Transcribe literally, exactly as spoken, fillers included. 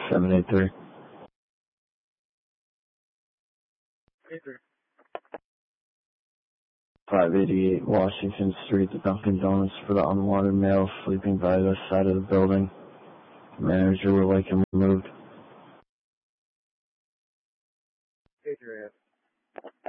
seven eight three. eight three. five eighty-eight Washington Street, the Dunkin' Donuts for the unwanted male sleeping by the side of the building. The manager would like him removed. eight three.